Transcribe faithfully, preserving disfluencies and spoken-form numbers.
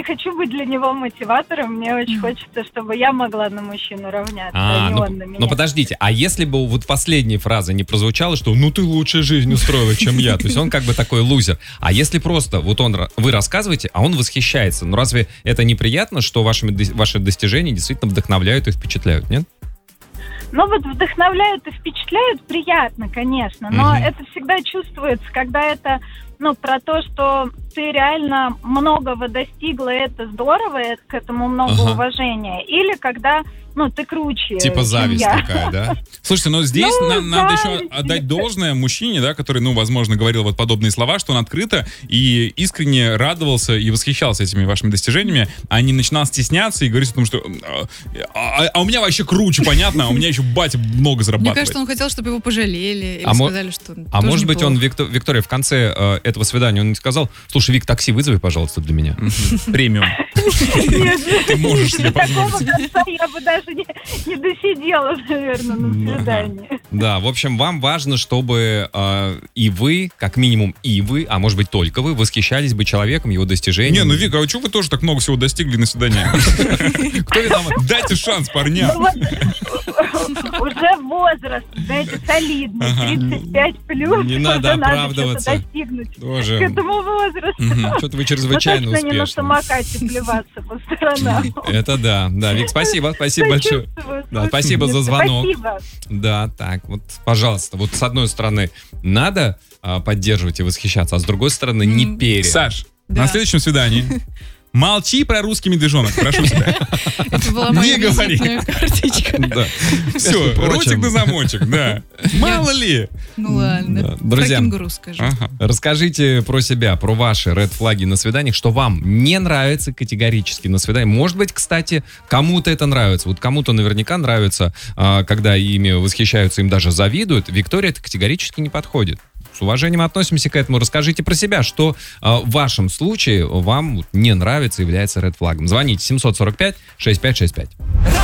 хочу быть для него мотиватором, мне очень хочется, чтобы я могла на мужчину равняться, А, а не ну, он на меня. ну подождите, а если бы вот последняя фраза не прозвучала, что ну ты лучше жизнь устроила, чем я, то есть он как бы такой лузер. А если просто вот он, вы рассказываете, а он восхищается, ну разве это неприятно, что ваши, ваши достижения действительно вдохновляют и впечатляют, нет? Ну вот вдохновляют и впечатляют, приятно, конечно, но Мгм. это всегда чувствуется, когда это, ну, про то, что ты реально многого достигла, это здорово, это, к этому много Ага. уважения. Или когда, ну, ты круче, Типа чем зависть я. такая, да? Слушайте, но здесь Ну, на- надо да, еще ведь отдать это- должное мужчине, да, который, ну, возможно, говорил вот подобные слова, что он открыто и искренне радовался и восхищался этими вашими достижениями, а не начинал стесняться и говорить о том, что а, а- а у меня вообще круче, понятно, а у меня еще батя много Мне зарабатывает. кажется, он хотел, чтобы его пожалели или А мо- сказали, что он А тоже может быть, он, неплох. Викто- Виктория, в конце э, этого свидания он не сказал, слушай, Вик, такси вызови, пожалуйста, для меня. Премиум. Ты можешь себе такого позволить. конца я бы даже не, не досидела, наверное, на свидании. Да, в общем, вам важно, чтобы э, и вы, как минимум и вы, а может быть только вы, восхищались бы человеком, его достижениями. Не, ну, Вика, а что вы тоже так много всего достигли на свидании? Кто виноват? Дайте шанс парням. Ну вот, уже возраст, знаете, солидный, Ага. тридцать пять плюс. Не надо уже оправдываться. что-то достигнуть к Тоже. этому возрасту. Что-то вы Ну, чрезвычайно точно не на успешны. самокате плеваться по сторонам. Это да. Да, Вик, спасибо, спасибо большое. Сочувствую, Да, спасибо за слушайте, звонок. Спасибо. Да, так, вот, пожалуйста, вот с одной стороны надо а, поддерживать и восхищаться, а с другой стороны не М. пере. Саш, Да. на следующем свидании молчи про русский медвежонок, прошу тебя. Это была моя Не говори. визитная карточка. Да. Все, Между прочим. ротик на замочек, да. Мало ли. Ну ладно. Да. Про Друзья, кенгуру скажу. Ага. расскажите про себя, про ваши ред-флаги на свиданиях, что вам не нравится категорически на свидании. Может быть, кстати, кому-то это нравится. Вот кому-то наверняка нравится, а, когда ими восхищаются, им даже завидуют. Виктория это категорически не подходит. С уважением относимся к этому. Расскажите про себя, что а, в вашем случае вам вот не нравится, является ред-флагом. Звоните семь сорок пять шестьдесят пять шестьдесят пять.